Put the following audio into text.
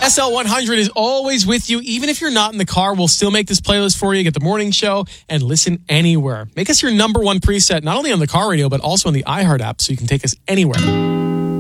SL100 is always with you. Even if you're not in the car, we'll still make this playlist for you. Get the morning show and listen anywhere. Make us your number one preset, not only on the car radio, but also on the iHeart app, so you can take us anywhere.